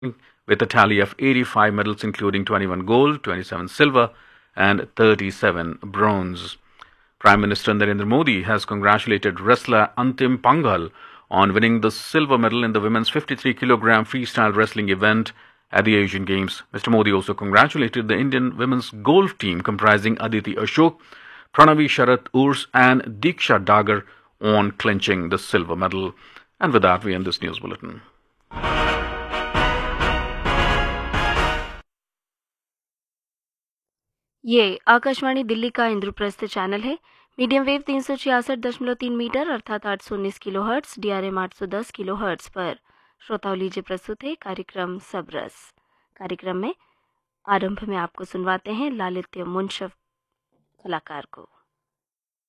with a tally of 85 medals, including 21 gold, 27 silver, and 37 bronze. Prime Minister Narendra Modi has congratulated wrestler Antim Panghal on winning the silver medal in the women's 53 kilogram freestyle wrestling event at the Asian Games. Mr. Modi also congratulated the Indian women's golf team comprising Aditi Ashok, Pranavi Sharat Urs, and Diksha Dagar on clinching the silver medal. And with that, we end this news bulletin. ये आकाशवाणी दिल्ली का Indraprastha channel है। Medium wave 366.3 metre अर्थात 819 kilo hertz, DRM 810 kilo hertz पर श्रोताओं लीजिए प्रस्तुत है कार्यक्रम सबरस। कार्यक्रम में आरंभ में आपको सुनवाते हैं लालित्य मुंशफ कलाकार को।